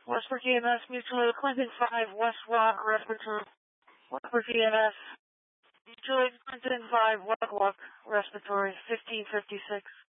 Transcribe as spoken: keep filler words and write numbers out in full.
Westbrook E M S, Mutual Aid, Clinton five, West Rock, Respiratory. Westbrook E M S, Mutual Aid, Clinton five, West Rock, Respiratory, fifteen fifty-six.